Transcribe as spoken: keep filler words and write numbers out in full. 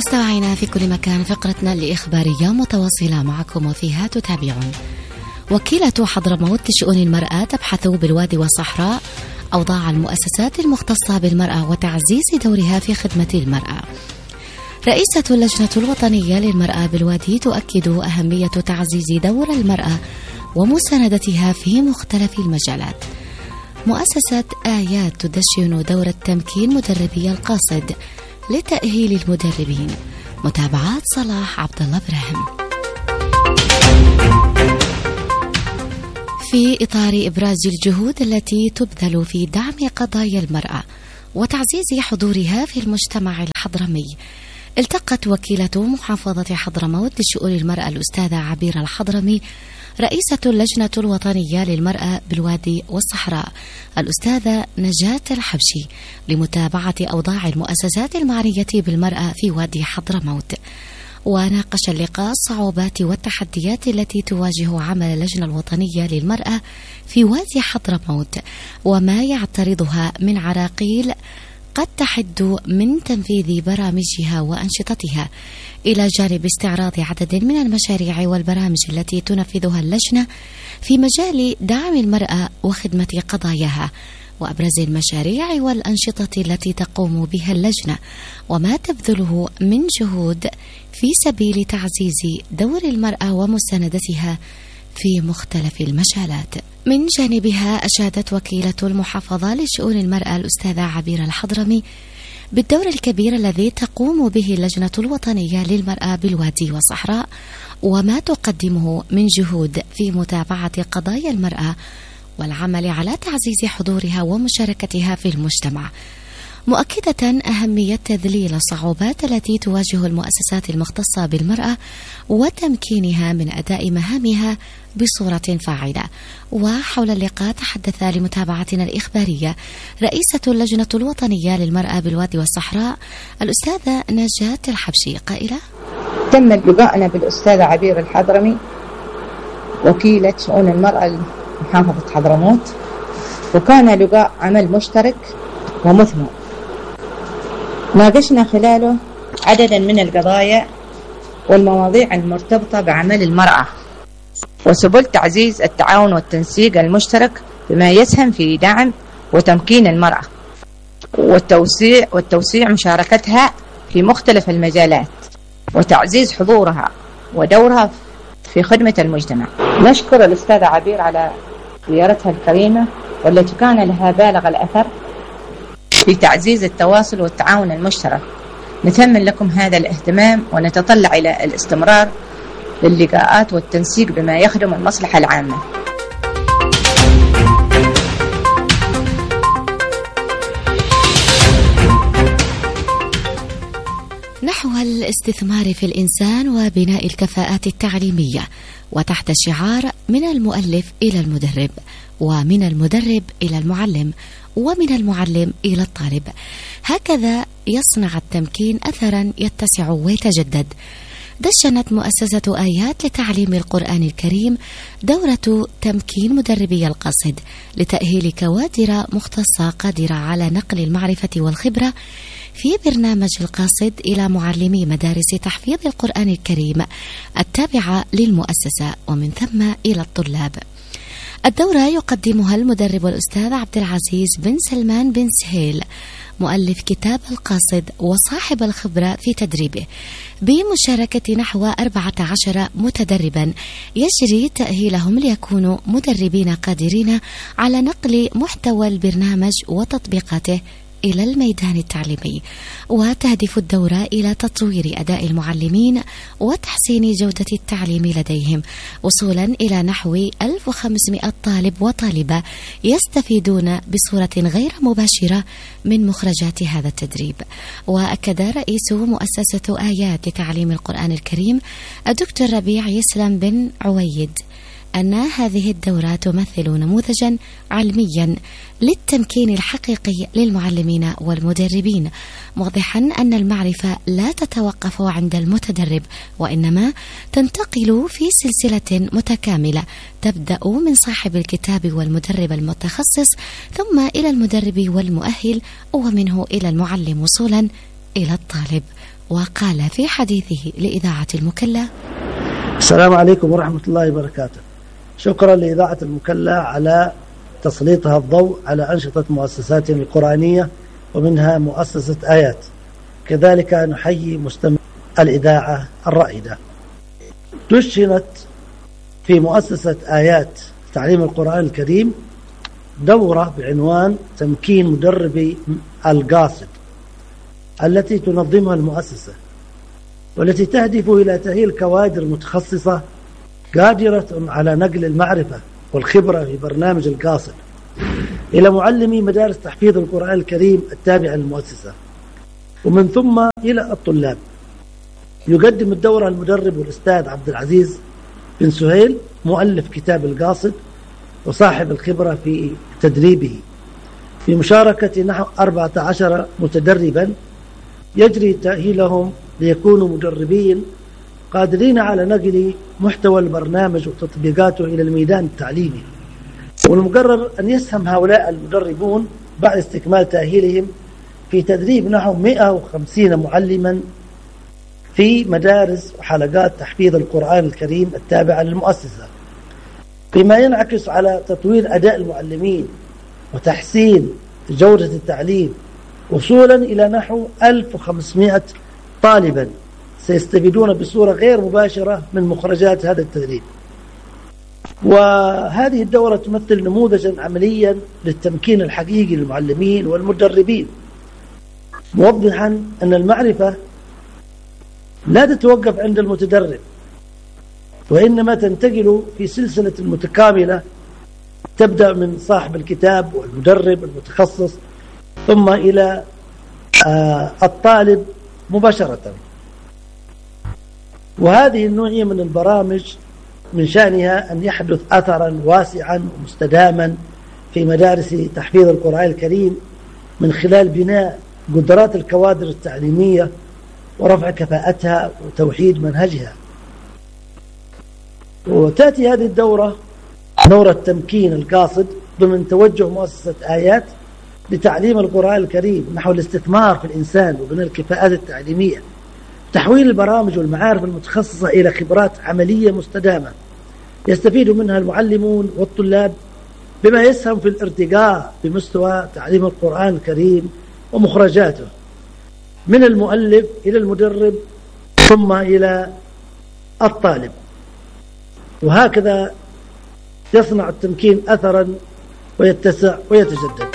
مستمعينا في كل مكان، فقرتنا الإخبارية متواصلة معكم وفيها تتابعون. وكيلة حضرموت لشؤون المرأة تبحث بالوادي والصحراء أوضاع المؤسسات المختصة بالمرأة وتعزيز دورها في خدمة المرأة. رئيسة اللجنة الوطنية للمرأة بالوادي تؤكد أهمية تعزيز دور المرأة ومساندتها في مختلف المجالات. مؤسسة آيات تدشن دور التمكين مدربي القاصد لتأهيل المدربين. متابعات صلاح عبد الله إبراهيم. في إطار إبراز الجهود التي تبذل في دعم قضايا المرأة وتعزيز حضورها في المجتمع الحضرمي، التقت وكيلة محافظة حضرموت لشؤون المرأة الأستاذة عبير الحضرمي رئيسة اللجنة الوطنية للمرأة بالوادي والصحراء الأستاذة نجاة الحبشي لمتابعة أوضاع المؤسسات المعنية بالمرأة في وادي حضرموت. وناقش اللقاء الصعوبات والتحديات التي تواجه عمل اللجنة الوطنية للمرأة في وادي حضرموت وما يعترضها من عراقيل قد تحد من تنفيذ برامجها وأنشطتها، إلى جانب استعراض عدد من المشاريع والبرامج التي تنفذها اللجنة في مجال دعم المرأة وخدمة قضاياها، وأبرز المشاريع والأنشطة التي تقوم بها اللجنة وما تبذله من جهود في سبيل تعزيز دور المرأة ومساندتها في مختلف المجالات. من جانبها أشادت وكيلة المحافظة لشؤون المرأة الأستاذة عبير الحضرمي بالدور الكبير الذي تقوم به اللجنة الوطنية للمرأة بالوادي والصحراء وما تقدمه من جهود في متابعة قضايا المرأة والعمل على تعزيز حضورها ومشاركتها في المجتمع، مؤكدة أهمية تذليل الصعوبات التي تواجه المؤسسات المختصة بالمرأة وتمكينها من أداء مهامها بصورة فاعلة. وحول اللقاء تحدث لمتابعتنا الإخبارية رئيسة اللجنة الوطنية للمرأة بالوادي والصحراء الأستاذة نجاة الحبشي قائلة: تم لقاءنا بالأستاذة عبير الحضرمي وكيلة شؤون المرأة محافظة حضرموت، وكان لقاء عمل مشترك ومثمر ناقشنا خلاله عددا من القضايا والمواضيع المرتبطة بعمل المرأة وسبل تعزيز التعاون والتنسيق المشترك بما يسهم في دعم وتمكين المرأة والتوسيع والتوسيع مشاركتها في مختلف المجالات وتعزيز حضورها ودورها في خدمة المجتمع. نشكر الأستاذة عبير على زيارتها الكريمة والتي كان لها بالغ الأثر في تعزيز التواصل والتعاون المشترك. نتمنى لكم هذا الاهتمام ونتطلع إلى الاستمرار للقاءات والتنسيق بما يخدم المصلحة العامة. نحو الاستثمار في الإنسان وبناء الكفاءات التعليمية، وتحت شعار من المؤلف إلى المدرب، ومن المدرب إلى المعلم، ومن المعلم إلى الطالب، هكذا يصنع التمكين أثرا يتسع ويتجدد. دشنت مؤسسة آيات لتعليم القرآن الكريم دورة تمكين مدربي القاصد لتأهيل كوادر مختصة قادرة على نقل المعرفة والخبرة في برنامج القاصد إلى معلمي مدارس تحفيظ القرآن الكريم التابعة للمؤسسة ومن ثم إلى الطلاب. الدورة يقدمها المدرب الأستاذ عبد العزيز بن سلمان بن سهيل مؤلف كتاب القاصد وصاحب الخبرة في تدريبه، بمشاركة نحو أربعة عشر متدربا يجري تأهيلهم ليكونوا مدربين قادرين على نقل محتوى البرنامج وتطبيقاته إلى الميدان التعليمي. وتهدف الدورة إلى تطوير أداء المعلمين وتحسين جودة التعليم لديهم، وصولا إلى نحو ألف وخمسمائة طالب وطالبة يستفيدون بصورة غير مباشرة من مخرجات هذا التدريب. وأكد رئيس مؤسسة آيات لتعليم القرآن الكريم الدكتور ربيع يسلم بن عويد أن هذه الدورة تمثل نموذجا علميا للتمكين الحقيقي للمعلمين والمدربين، موضحا أن المعرفة لا تتوقف عند المتدرب وإنما تنتقل في سلسلة متكاملة تبدأ من صاحب الكتاب والمدرب المتخصص ثم إلى المدرب والمؤهل ومنه إلى المعلم وصولا إلى الطالب، وقال في حديثه لإذاعة المكلا: السلام عليكم ورحمة الله وبركاته. شكرا لإذاعة المكلا على تسليطها الضوء على أنشطة مؤسساتنا القرآنية، ومنها مؤسسة آيات. كذلك نحيي مستمع الإذاعة الرائدة. دشنت في مؤسسة آيات تعليم القرآن الكريم دورة بعنوان تمكين مدربي القاصد، التي تنظمها المؤسسة، والتي تهدف إلى تأهيل كوادر متخصصة قادرة على نقل المعرفة والخبرة في برنامج القاصد إلى معلمي مدارس تحفيظ القرآن الكريم التابعة للمؤسسة، ومن ثم إلى الطلاب. يقدم الدورة المدرب والأستاذ عبد العزيز بن سهيل، مؤلف كتاب القاصد وصاحب الخبرة في تدريبه، في مشاركة نحو أربعة عشر متدربا يجري تأهيلهم ليكونوا مدربين قادرين على نقل محتوى البرنامج وتطبيقاته إلى الميدان التعليمي. والمقرر أن يسهم هؤلاء المدربون بعد استكمال تأهيلهم في تدريب نحو مئة وخمسين معلما في مدارس وحلقات تحفيظ القرآن الكريم التابعة للمؤسسة، بما ينعكس على تطوير أداء المعلمين وتحسين جودة التعليم، وصولا إلى نحو ألف وخمسمائة طالبا سيستفيدون بصورة غير مباشرة من مخرجات هذا التدريب. وهذه الدورة تمثل نموذجا عمليا للتمكين الحقيقي للمعلمين والمدربين، موضحا أن المعرفة لا تتوقف عند المتدرب، وإنما تنتقل في سلسلة متكاملة تبدأ من صاحب الكتاب والمدرب المتخصص ثم إلى الطالب مباشرة. وهذه النوعية من البرامج من شأنها أن يحدث أثرا واسعا ومستداما في مدارس تحفيظ القرآن الكريم من خلال بناء قدرات الكوادر التعليمية ورفع كفاءتها وتوحيد منهجها. وتأتي هذه الدورة دورة تمكين القاصد ضمن توجه مؤسسة آيات لتعليم القرآن الكريم نحو الاستثمار في الإنسان وبناء الكفاءات التعليمية، تحويل البرامج والمعارف المتخصصة إلى خبرات عملية مستدامة يستفيد منها المعلمون والطلاب، بما يسهم في الارتقاء بمستوى تعليم القرآن الكريم ومخرجاته من المؤلف إلى المدرب ثم إلى الطالب. وهكذا يصنع التمكين أثرا ويتسع ويتجدد.